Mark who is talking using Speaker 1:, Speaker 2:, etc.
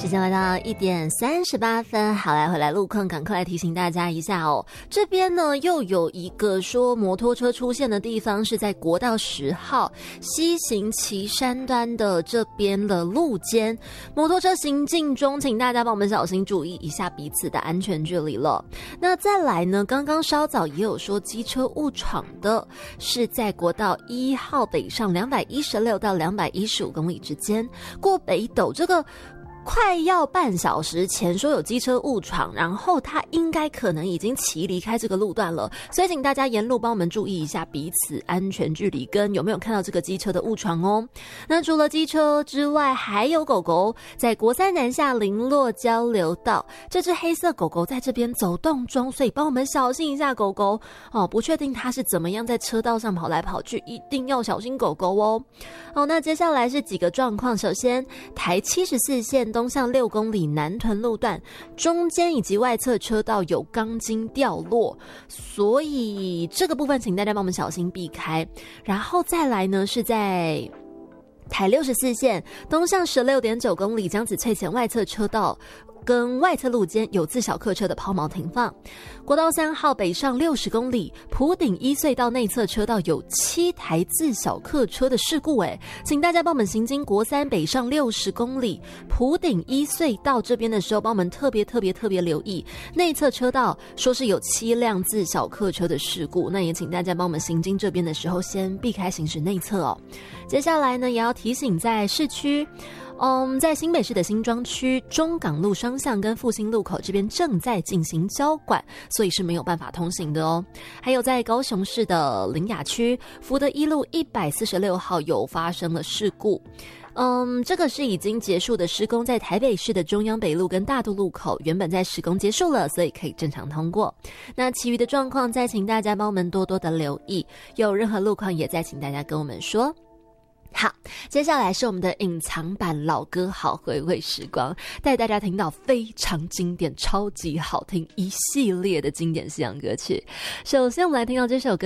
Speaker 1: 时间来到1点38分，好，回来路况，赶快来提醒大家一下哦。这边呢又有一个说摩托车出现的地方是在国道10号西行旗山端的这边的路肩，摩托车行进中，请大家帮我们小心注意一下彼此的安全距离了。那再来呢，刚刚稍早也有说机车误闯的是在国道1号北上216到215公里之间，过北斗这个快要半小时前说有机车误闯，然后他应该可能已经骑离开这个路段了，所以请大家沿路帮我们注意一下彼此安全距离跟有没有看到这个机车的误闯哦。那除了机车之外，还有狗狗在国三南下林落交流道，这只黑色狗狗在这边走动中，所以帮我们小心一下狗狗哦。不确定它是怎么样在车道上跑来跑去，一定要小心狗狗哦。好，那接下来是几个状况，首先台74线东向6公里南屯路段，中间以及外侧车道有钢筋掉落，所以这个部分请大家帮我们小心避开。然后再来呢，是在台64线东向16.9公里江子翠前外侧车道跟外侧路肩有自小客车的抛锚停放，国道3号北上60公里，埔顶一隧道内侧车道有7台自小客车的事故，请大家帮我们行经国3北上60公里，埔顶一隧道这边的时候，帮我们特别留意内侧车道，说是有7辆自小客车的事故，那也请大家帮我们行经这边的时候先避开行驶内侧哦。接下来呢，也要提醒在市区。在新北市的新庄区中港路双向跟复兴路口这边正在进行交管，所以是没有办法通行的哦。还有在高雄市的苓雅区福德一路146号有发生了事故，这个是已经结束的施工，在台北市的中央北路跟大渡路口原本在施工结束了，所以可以正常通过。那其余的状况再请大家帮我们多多的留意，有任何路况也再请大家跟我们说。好，接下来是我们的隐藏版老歌好回味时光，带大家听到非常经典超级好听一系列的经典西洋歌曲。首先我们来听到这首歌